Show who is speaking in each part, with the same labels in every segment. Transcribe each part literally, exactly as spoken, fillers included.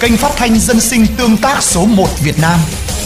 Speaker 1: kênh phát thanh dân sinh tương tác số một Việt Nam.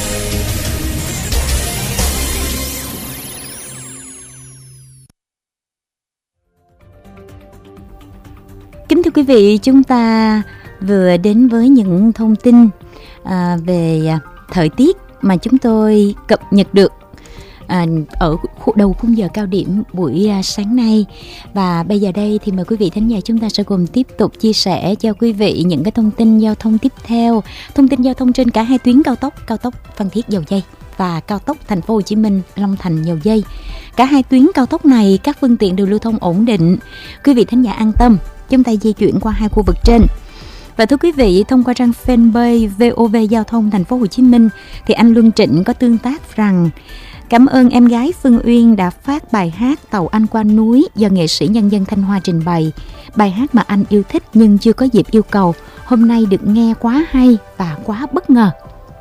Speaker 2: Kính thưa quý vị, chúng ta vừa đến với những thông tin à, về thời tiết mà chúng tôi cập nhật được à, ở đầu khung giờ cao điểm buổi sáng nay. Và bây giờ đây thì mời quý vị thính giả chúng ta sẽ cùng tiếp tục chia sẻ cho quý vị những cái thông tin giao thông tiếp theo. Thông tin giao thông trên cả hai tuyến cao tốc, cao tốc Phan Thiết Dầu Giây và cao tốc Thành phố Hồ Chí Minh Long Thành Dầu Giây. Cả hai tuyến cao tốc này các phương tiện đều lưu thông ổn định. Quý vị thính giả an tâm, chúng ta di chuyển qua hai khu vực trên. Và thưa quý vị, thông qua trang fanpage vê o vê Giao thông Thành phố Hồ Chí Minh thì anh Luân Trịnh có tương tác rằng cảm ơn em gái Phương Uyên đã phát bài hát Tàu Anh Qua Núi do nghệ sĩ nhân dân Thanh Hoa trình bày. Bài hát mà anh yêu thích nhưng chưa có dịp yêu cầu. Hôm nay được nghe quá hay và quá bất ngờ.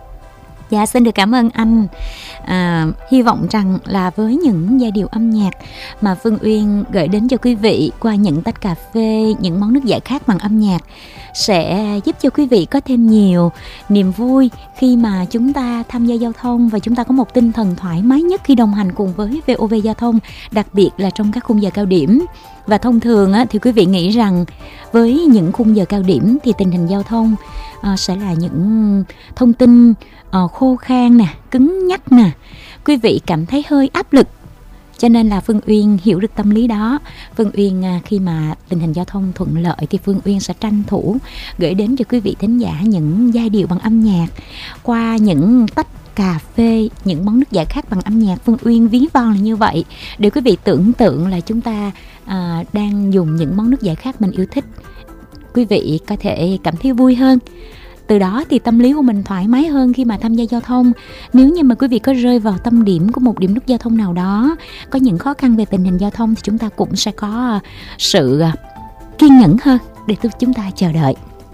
Speaker 2: Dạ, xin được cảm ơn anh. À, hy vọng rằng là với những giai điệu âm nhạc mà Phương Uyên gửi đến cho quý vị qua những tách cà phê, những món nước giải khát bằng âm nhạc sẽ giúp cho quý vị có thêm nhiều niềm vui khi mà chúng ta tham gia giao thông và chúng ta có một tinh thần thoải mái nhất khi đồng hành cùng với vê o vê Giao thông, đặc biệt là trong các khung giờ cao điểm. Và thông thường á, thì quý vị nghĩ rằng với những khung giờ cao điểm thì tình hình giao thông à, sẽ là những thông tin à, khô khan nè, cứng nhắc nè, quý vị cảm thấy hơi áp lực. Cho nên là Phương Uyên hiểu được tâm lý đó. Phương Uyên à, khi mà tình hình giao thông thuận lợi thì Phương Uyên sẽ tranh thủ gửi đến cho quý vị thính giả những giai điệu bằng âm nhạc qua những tách cà phê, những món nước giải khát bằng âm nhạc. Phương Uyên ví von là như vậy để quý vị tưởng tượng là chúng ta à, đang dùng những món nước giải khát mình yêu thích. Quý vị có thể cảm thấy vui hơn. Từ đó thì tâm lý của mình thoải mái hơn khi mà tham gia giao thông. Nếu như mà quý vị có rơi vào tâm điểm của một điểm nút giao thông nào đó, có những khó khăn về tình hình giao thông thì chúng ta cũng sẽ có sự kiên nhẫn hơn để chúng ta chờ đợi.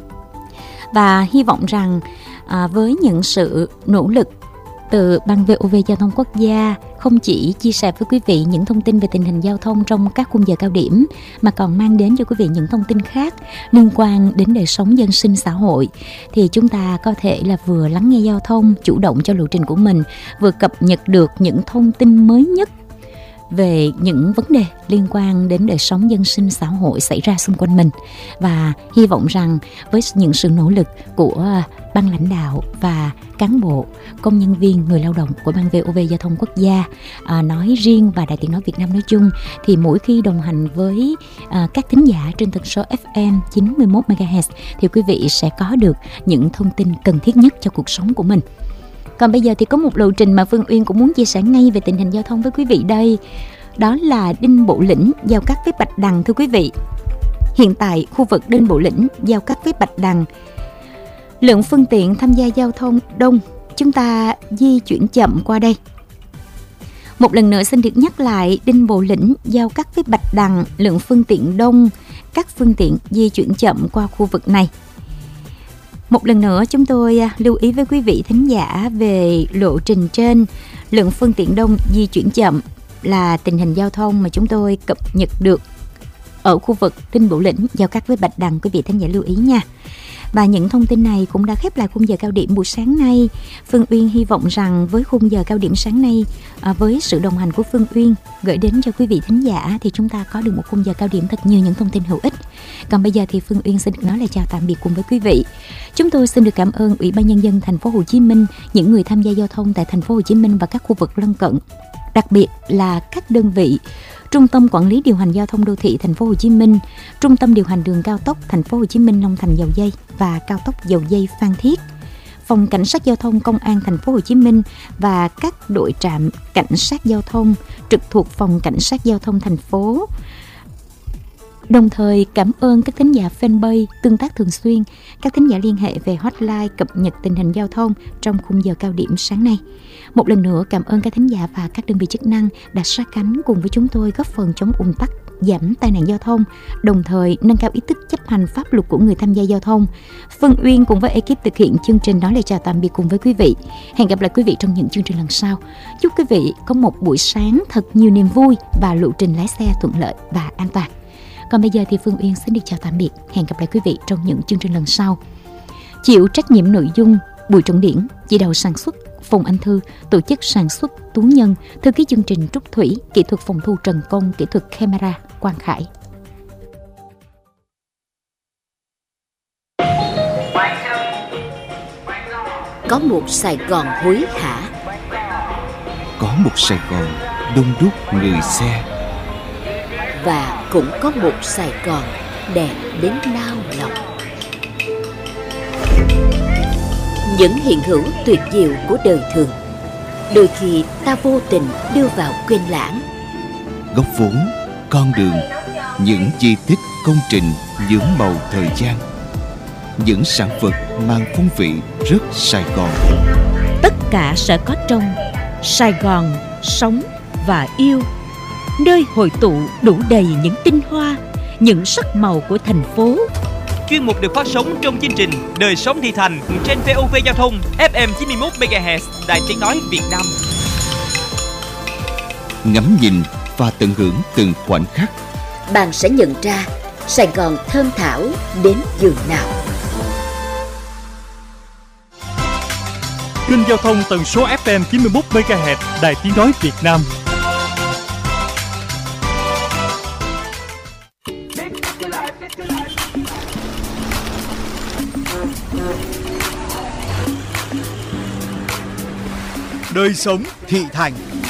Speaker 2: Và hy vọng rằng à, với những sự nỗ lực từ Ban vê o vê Giao thông Quốc gia không chỉ chia sẻ với quý vị những thông tin về tình hình giao thông trong các khung giờ cao điểm mà còn mang đến cho quý vị những thông tin khác liên quan đến đời sống dân sinh xã hội, thì chúng ta có thể là vừa lắng nghe giao thông chủ động cho lộ trình của mình, vừa cập nhật được những thông tin mới nhất về những vấn đề liên quan đến đời sống dân sinh xã hội xảy ra xung quanh mình. Và hy vọng rằng với những sự nỗ lực của ban lãnh đạo và cán bộ, công nhân viên, người lao động của Ban vê o vê Giao thông Quốc gia à, nói riêng và Đài Tiếng nói Việt Nam nói chung, thì mỗi khi đồng hành với à, các thính giả trên tần số ép em chín mươi mốt mê ga héc thì quý vị sẽ có được những thông tin cần thiết nhất cho cuộc sống của mình. Còn bây giờ thì có một lộ trình mà Phương Uyên cũng muốn chia sẻ ngay về tình hình giao thông với quý vị đây. Đó là Đinh Bộ Lĩnh giao cắt với Bạch Đằng, thưa quý vị. Hiện tại khu vực Đinh Bộ Lĩnh giao cắt với Bạch Đằng, lượng phương tiện tham gia giao thông đông, chúng ta di chuyển chậm qua đây. Một lần nữa xin được nhắc lại, Đinh Bộ Lĩnh giao cắt với Bạch Đằng, lượng phương tiện đông, các phương tiện di chuyển chậm qua khu vực này. Một lần nữa chúng tôi lưu ý với quý vị thính giả về lộ trình trên. Lượng phương tiện đông, di chuyển chậm là tình hình giao thông mà chúng tôi cập nhật được ở khu vực Đinh Bộ Lĩnh giao cắt với Bạch Đằng, quý vị thính giả lưu ý nha. Và những thông tin này cũng đã khép lại khung giờ cao điểm buổi sáng nay. Phương Uyên hy vọng rằng với khung giờ cao điểm sáng nay, à, với sự đồng hành của Phương Uyên gửi đến cho quý vị thính giả, thì chúng ta có được một khung giờ cao điểm thật nhiều những thông tin hữu ích. Còn bây giờ thì Phương Uyên xin được nói lời chào tạm biệt cùng với quý vị. Chúng tôi xin được cảm ơn Ủy ban Nhân dân Thành phố Hồ Chí Minh, những người tham gia giao thông tại Thành phố Hồ Chí Minh và các khu vực lân cận, đặc biệt là các đơn vị Trung tâm Quản lý Điều hành Giao thông Đô thị Thành phố Hồ Chí Minh, Trung tâm Điều hành Đường Cao tốc Thành phố Hồ Chí Minh Long Thành Dầu Giây và Cao tốc Dầu Giây Phan Thiết, Phòng Cảnh sát Giao thông Công an Thành phố Hồ Chí Minh và các đội trạm cảnh sát giao thông trực thuộc Phòng Cảnh sát Giao thông thành phố. Đồng thời cảm ơn các thính giả fanpage tương tác thường xuyên, các thính giả liên hệ về hotline cập nhật tình hình giao thông trong khung giờ cao điểm sáng nay. Một lần nữa cảm ơn các thính giả và các đơn vị chức năng đã sát cánh cùng với chúng tôi góp phần chống ùn tắc, giảm tai nạn giao thông, đồng thời nâng cao ý thức chấp hành pháp luật của người tham gia giao thông. Phương Uyên cùng với ekip thực hiện chương trình nói lời chào tạm biệt cùng với quý vị. Hẹn gặp lại quý vị trong những chương trình lần sau. Chúc quý vị có một buổi sáng thật nhiều niềm vui và lộ trình lái xe thuận lợi và an toàn. Còn bây giờ thì Phương Uyên xin được chào tạm biệt. Hẹn gặp lại quý vị trong những chương trình lần sau. Chịu trách nhiệm nội dung Bùi Trọng Điển, chỉ đạo sản xuất Phùng Anh Thư, tổ chức sản xuất Tú Nhân, thư ký chương trình Trúc Thủy, kỹ thuật phòng thu Trần Công, kỹ thuật camera Quang Khải.
Speaker 3: Có một Sài Gòn hối hả,
Speaker 4: có một Sài Gòn đông đúc người xe,
Speaker 3: và cũng có một Sài Gòn đẹp đến nao lòng. Những hiện hữu tuyệt diệu của đời thường, đôi khi ta vô tình đưa vào quên lãng.
Speaker 4: Góc vốn, con đường, những di tích công trình nhuốm màu thời gian, những sản vật mang phong vị rất Sài Gòn.
Speaker 5: Tất cả sẽ có trong Sài Gòn sống và yêu, nơi hội tụ đủ đầy những tinh hoa, những sắc màu của thành phố.
Speaker 6: Chuyên mục được phát sóng trong chương trình Đời sống thị thành trên vê o vê Giao thông ép em chín mươi mốt mê ga héc Đài Tiếng nói Việt Nam.
Speaker 4: Ngắm nhìn và tận hưởng từng khoảnh khắc,
Speaker 3: Bạn sẽ nhận ra Sài Gòn thơm thảo đến giường nào.
Speaker 7: Kênh giao thông tần số ép em chín mươi mốt mê ga héc Đài Tiếng nói Việt Nam.
Speaker 1: Đời sống thị thành.